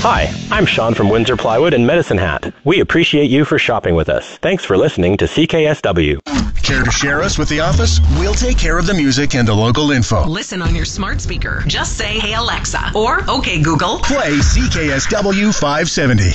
Hi, I'm Sean from Windsor Plywood and Medicine Hat. We appreciate you for shopping with us. Thanks for listening to CKSW. Care to share us with the office? We'll take care of the music and the local info. Listen on your smart speaker. Just say, "Hey Alexa," or "Okay Google." Play CKSW 570.